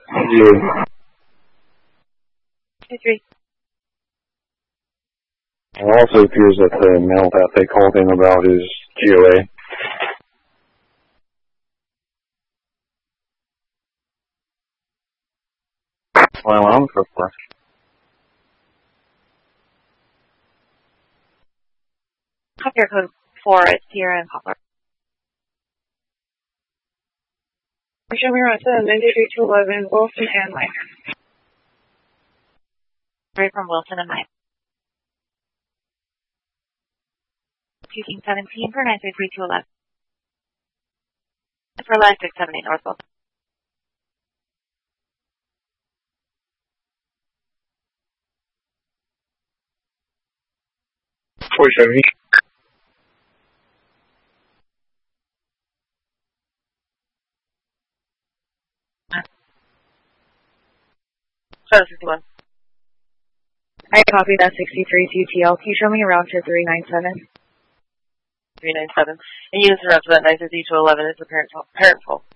Yeah. 23. It also appears that the male that they called in about is GOA. Well, I'm for first. Copy your code 4 at Sierra and Poplar. Show me around 93 to 11, Wilson and Minor. Right from Wilson and Minor. 17 for 933 to 11. For last 678 North Wilson. .470. So 61. I copied that 63 TTL. Can you show me around to 397? 397. And units are up to that 950 to 11 is the parent fault.